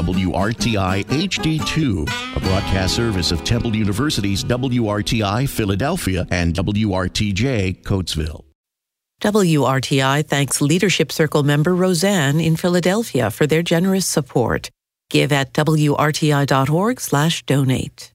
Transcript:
WRTI HD2, a broadcast service of Temple University's WRTI Philadelphia and WRTJ Coatesville. WRTI thanks Leadership Circle member Roseanne in Philadelphia for their generous support. Give at WRTI.org/donate.